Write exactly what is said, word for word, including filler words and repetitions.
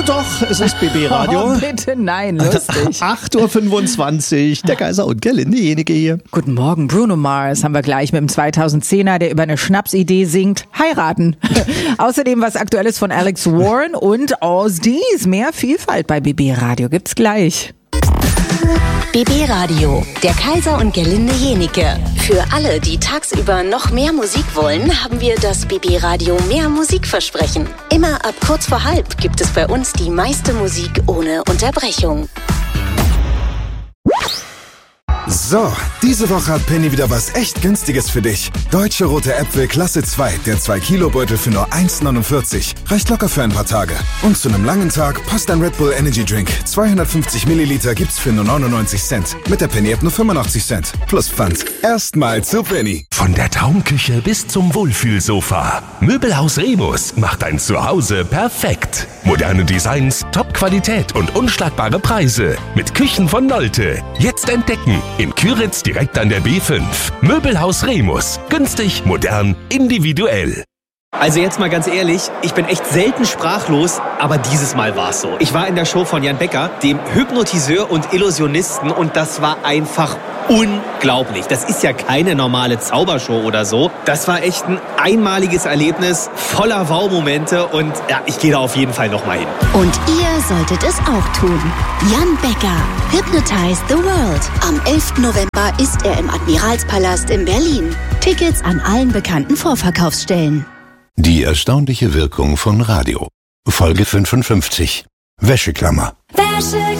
Doch, es ist B B-Radio. Oh, bitte, nein, lustig. acht Uhr fünfundzwanzig, der Kaiser und Gerlinde Jenike hier. Guten Morgen, Bruno Mars haben wir gleich mit dem zweitausendzehner, der über eine Schnapsidee singt, heiraten. Außerdem was Aktuelles von Alex Warren und Ozdies. Mehr Vielfalt bei B B-Radio gibt's gleich. B B-Radio, der Kaiser und Gerlinde Jenike. Für alle, die tagsüber noch mehr Musik wollen, haben wir das B B-Radio Mehr Musikversprechen. Immer ab kurz vor halb gibt es bei uns die meiste Musik ohne Unterbrechung. So, diese Woche hat Penny wieder was echt Günstiges für dich. Deutsche rote Äpfel Klasse zwei, der zwei Kilo Beutel für nur eins neunundvierzig. Reicht locker für ein paar Tage. Und zu einem langen Tag passt ein Red Bull Energy Drink. zweihundertfünfzig Milliliter gibt's für nur neunundneunzig Cent. Mit der Penny App nur fünfundachtzig Cent. Plus Pfand. Erstmal zu Penny. Von der Traumküche bis zum Wohlfühlsofa. Möbelhaus Remus macht dein Zuhause perfekt. Moderne Designs, Top-Qualität und unschlagbare Preise. Mit Küchen von Nolte. Jetzt entdecken. In Küritz direkt an der B fünf. Möbelhaus Remus. Günstig, modern, individuell. Also jetzt mal ganz ehrlich, ich bin echt selten sprachlos, aber dieses Mal war's so. Ich war in der Show von Jan Becker, dem Hypnotiseur und Illusionisten, und das war einfach unglaublich. Das ist ja keine normale Zaubershow oder so. Das war echt ein einmaliges Erlebnis, voller Wow-Momente, und ja, ich gehe da auf jeden Fall nochmal hin. Und ihr solltet es auch tun. Jan Becker, Hypnotize the World. Am elften November ist er im Admiralspalast in Berlin. Tickets an allen bekannten Vorverkaufsstellen. Die erstaunliche Wirkung von Radio. Folge fünfundfünfzig. Wäscheklammer. Wäscheklammer.